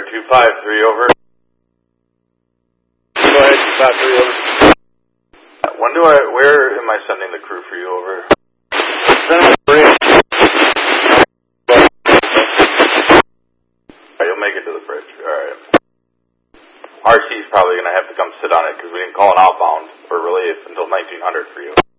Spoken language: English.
253 over. Go ahead, 253 over. Where am I sending the crew for you over? Send them the bridge. You'll make it to the bridge. Alright. RC's probably going to have to come sit on it because we didn't call an outbound for relief until 1900 for you.